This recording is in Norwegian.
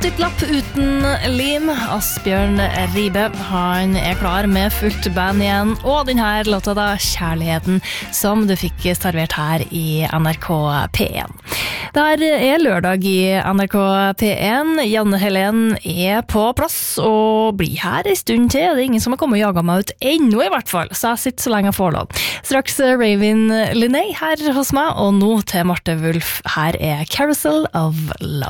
Pottitlapp uten lim. Asbjørn Ribe, han klar med fullt band igjen. Og denne låta da, Kjærligheten, som du fikk servert her i NRK P1. Det lørdag i NRK P1. Janne Helen på plass og blir her en stund til. Det ingen som har kommet og jaget meg ut ennå i hvert fall, så jeg sitter så lenge jeg får lov. Straks Raven Linney her hos meg, og nå til Marte Wulf. Her Carousel of Love.